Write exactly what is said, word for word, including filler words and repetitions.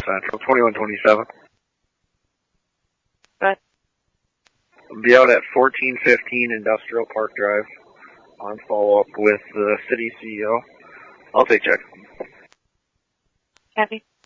Central, twenty-one twenty-seven. But I'll be out at fourteen fifteen Industrial Park Drive on follow-up with the city C E O. I'll take check. Kathy?